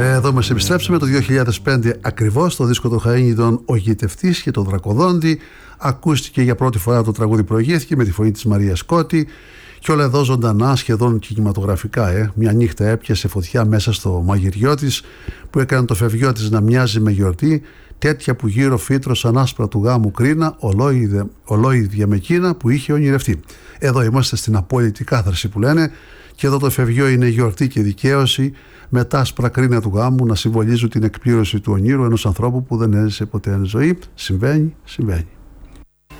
Εδώ μας επιστρέψαμε το 2005 ακριβώς, το δίσκο των Χαΐνιδων «Ο Γητευτής» και τον Δρακοδόντη. Ακούστηκε για πρώτη φορά το τραγούδι, προηγήθηκε με τη φωνή της Μαρίας Κώτη και όλα εδώ ζωντανά, σχεδόν κινηματογραφικά. Μια νύχτα έπιασε φωτιά μέσα στο μαγειριό της που έκανε το φευγιό της να μοιάζει με γιορτή, τέτοια που γύρω φύτρωσαν άσπρα του γάμου κρίνα, ολόιδια με εκείνα που είχε ονειρευτεί. Εδώ είμαστε στην απόλυτη κάθαρση που λένε, και εδώ το φευγιό είναι γιορτή και δικαίωση, με τα άσπρα κρίνα του γάμου να συμβολίζουν την εκπλήρωση του ονείρου ενός ανθρώπου που δεν έζησε ποτέ εν ζωή. Συμβαίνει.